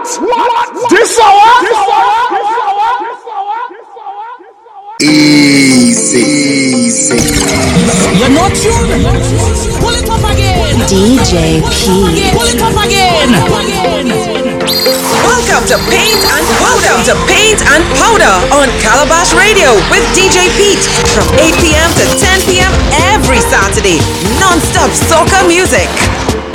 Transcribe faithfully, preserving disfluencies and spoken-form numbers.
What? This hour? Easy, easy. You're not tuned. Pull it up again. D J P. Pull it up again. Welcome to Paint and Powder. Welcome to Paint and Powder on Calabash Radio with D J Pete from eight p.m. to ten p.m. every Saturday. Non-stop soca music.